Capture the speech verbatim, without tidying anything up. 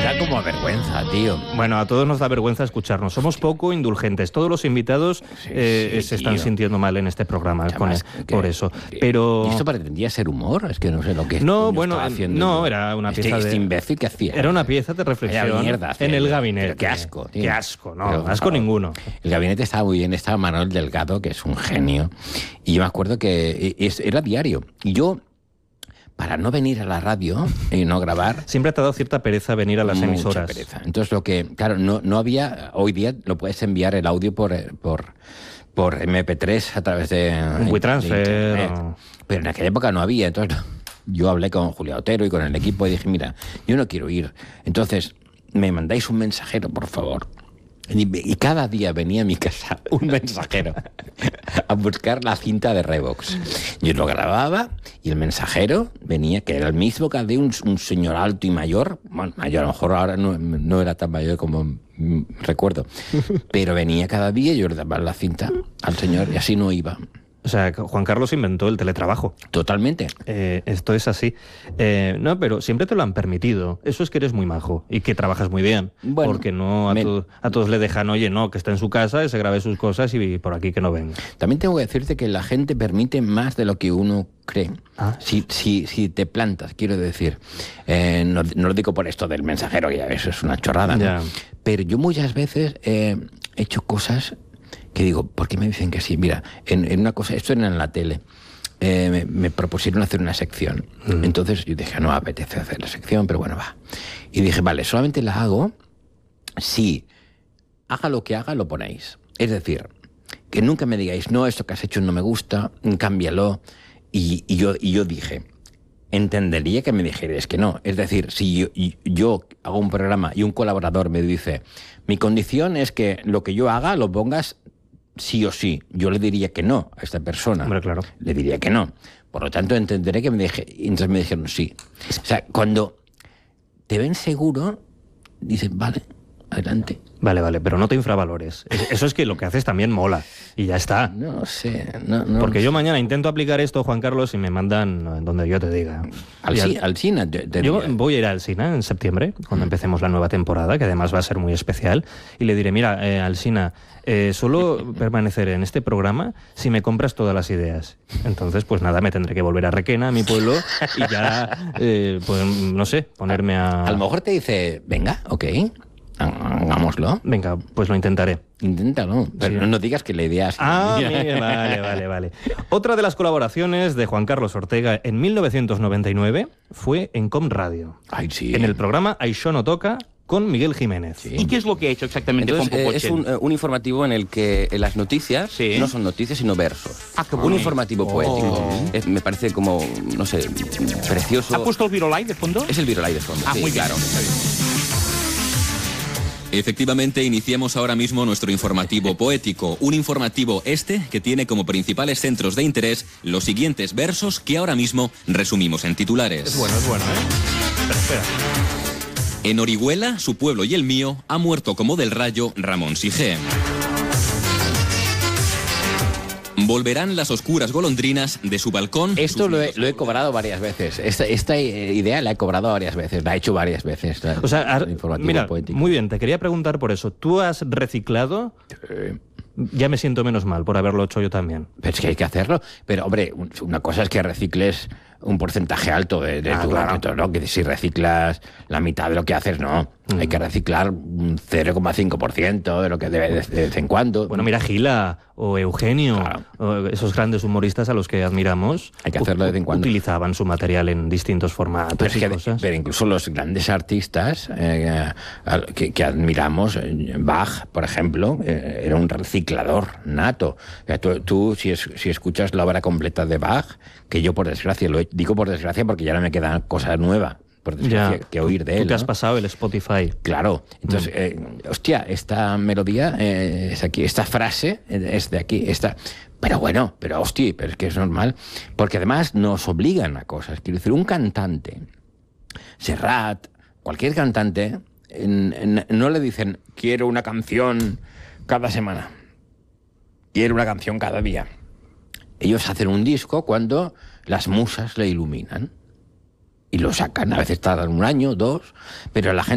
da como vergüenza, tío. Bueno, a todos nos da vergüenza escucharnos. Somos poco indulgentes. Todos los invitados Sí, eh, sí, se están tío. sintiendo mal en este programa Además, con, que- por eso. que- Pero ¿Y esto pretendía ser humor? Es que no sé lo que No, coño bueno, estaba haciendo no, yo. era una este, pieza de- Este imbécil que hacía. era una pieza de reflexión Vaya mierda hacía en el yo. gabinete. Pero qué asco, tío. Qué asco, no, Pero, por asco favor. ninguno. El gabinete estaba muy bien, estaba Manuel Delgado, que es un genio. Y yo me acuerdo que es- era diario. Y yo, para no venir a la radio y no grabar... Siempre te ha dado cierta pereza venir a las mucha emisoras. pereza. Entonces lo que, claro, no, no había, hoy día lo puedes enviar el audio por, por, por eme pe tres a través de, Un de WeTransfer, internet. o- Pero en aquella época no había, entonces yo hablé con Julia Otero y con el equipo y dije, mira, yo no quiero ir. Entonces, me mandáis un mensajero, por favor. Y, y cada día venía a mi casa un mensajero a buscar la cinta de Revox. Yo lo grababa y el mensajero venía, que era el mismo que de un, un señor alto y mayor. Bueno, mayor, a lo mejor ahora no, no era tan mayor como mm, recuerdo. Pero venía cada día y yo le daba la cinta al señor y así no iba. O sea, Juan Carlos inventó el teletrabajo. Totalmente. Eh, esto es así. Eh, no, pero siempre te lo han permitido. Eso es que eres muy majo y que trabajas muy bien. Bueno, porque no a, me- to- a todos le dejan, oye, no, que está en su casa, y se grabe sus cosas y por aquí que no venga. También tengo que decirte que la gente permite más de lo que uno cree. Ah. Si, si, si te plantas, quiero decir. Eh, no, no lo digo por esto del mensajero, que ya ves, es una chorrada, ¿no? Ya. Pero yo muchas veces eh, he hecho cosas que digo, ¿por qué me dicen que sí? Mira, en, en una cosa, esto era en la tele. Eh, me, me propusieron hacer una sección. Mm. Entonces yo dije, no me apetece hacer la sección, pero bueno, va. Y dije, vale, solamente la hago si haga lo que haga, lo ponéis. Es decir, que nunca me digáis, no, esto que has hecho no me gusta, cámbialo. Y, y, yo, y yo dije, entendería que me dijerais que no. Es decir, si yo, y- yo hago un programa y un colaborador me dice, mi condición es que lo que yo haga lo pongas sí o sí, yo le diría que no a esta persona. Hombre, claro. Le diría que no. Por lo tanto, entenderé que me dije, y entonces me dijeron sí. O sea, cuando te ven seguro, dicen, vale, adelante. Vale, vale, pero no te infravalores. Es- Eso es que lo que haces también mola. Y ya está. No sé, no, no. Porque yo mañana intento aplicar esto, Juan Carlos, y me mandan donde yo te diga. Al, Y ci- al cine. te- te Yo diría. voy a ir al Sina en septiembre, cuando empecemos la nueva temporada, que además va a ser muy especial, y le diré, mira, eh, Alsina, eh, solo permaneceré en este programa si me compras todas las ideas. Entonces, pues nada, me tendré que volver a Requena, a mi pueblo, y ya, eh, pues no sé, ponerme a... A lo mejor te dice, venga, ok, hagámoslo. Venga, pues lo intentaré. Inténtalo. Pero Sí. no, no digas que la idea es... Ah, mira, vale, vale, vale. Otra de las colaboraciones de Juan Carlos Ortega en mil novecientos noventa y nueve fue en Com Radio, Ay, sí. en el programa Això no toca, con Miguel Jiménez. Sí. ¿Y qué es lo que ha hecho exactamente Entonces, Juan eh, Popochen? es un, eh, un informativo en el que eh, las noticias Sí. no son noticias, sino versos. Ah, qué un bonito. informativo Oh. poético. Eh, me parece como, no sé, precioso. ¿Ha puesto el Virolai de fondo? Es el Virolai de fondo. Ah, sí, muy bien. claro. Efectivamente, iniciamos ahora mismo nuestro informativo poético, un informativo este que tiene como principales centros de interés los siguientes versos que ahora mismo resumimos en titulares. Es bueno, es bueno, ¿eh? Pero espera. En Orihuela, su pueblo y el mío, ha muerto como del rayo Ramón Sigé. Volverán las oscuras golondrinas de su balcón. Esto sus lo he, nidos lo he cobrado varias veces. Esta, esta eh, idea la he cobrado varias veces. La he hecho varias veces. la- O sea, has- el informativo mira, poético. muy bien, te quería preguntar por eso. ¿Tú has reciclado? Ya me siento menos mal por haberlo hecho yo también. Pero es que hay que hacerlo. Pero, hombre, un- una cosa es que recicles un porcentaje alto de, de Ah, tu claro. objeto, ¿no? Que si reciclas la mitad de lo que haces, no. Mm. Hay que reciclar un cero coma cinco por ciento de lo que debe de, de vez en cuando. Bueno, mira, Gila o Eugenio, Claro. o esos grandes humoristas a los que admiramos, Hay que hacerlo de vez en cuando. utilizaban su material en distintos formatos Pero, es y que, cosas. pero incluso los grandes artistas eh, al- que, que admiramos, eh, Bach, por ejemplo, eh, era un reciclador nato. O sea, tú, tú, si, es- si escuchas la obra completa de Bach, que yo por desgracia, lo he- digo por desgracia porque ya no me queda cosa nueva, por desgracia, Ya, que oír de tú él. te has ¿no? pasado el Spotify. Claro, entonces, eh, hostia, esta melodía eh, es aquí, esta frase es de aquí, esta... Pero bueno, pero hostia, pero es que es normal, porque además nos obligan a cosas. Quiero decir, un cantante, Serrat, cualquier cantante, en- en- no le dicen, quiero una canción cada semana, quiero una canción cada día. Ellos hacen un disco cuando las musas le iluminan. Y lo sacan, a veces tardan un año, dos, pero la gente...